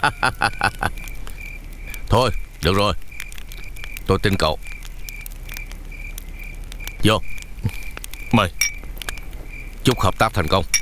Thôi, được rồi. Tôi tin cậu. Vô. Mời. Chúc hợp tác thành công.